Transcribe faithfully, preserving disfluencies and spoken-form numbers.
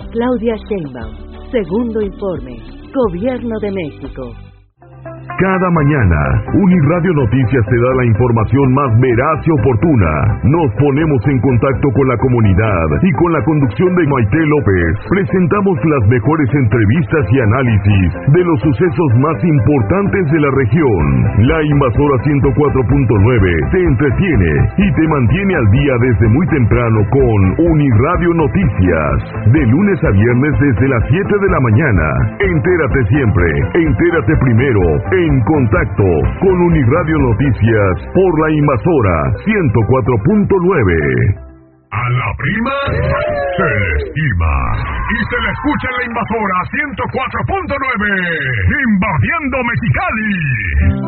Claudia Sheinbaum. Segundo informe. Gobierno de México. Cada mañana, Uniradio Noticias te da la información más veraz y oportuna. Nos ponemos en contacto con la comunidad y con la conducción de Maite López presentamos las mejores entrevistas y análisis de los sucesos más importantes de la región. La Invasora ciento cuatro punto nueve te entretiene y te mantiene al día desde muy temprano con Uniradio Noticias. De lunes a viernes desde las siete de la mañana. Entérate siempre, entérate primero, en contacto con Uniradio Noticias por la Invasora ciento cuatro punto nueve. A la prima se le estima y se le escucha en la Invasora ciento cuatro punto nueve, invadiendo Mexicali.